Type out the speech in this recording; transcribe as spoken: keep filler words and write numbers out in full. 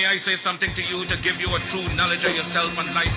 I say something to you to give you a true knowledge of yourself and life?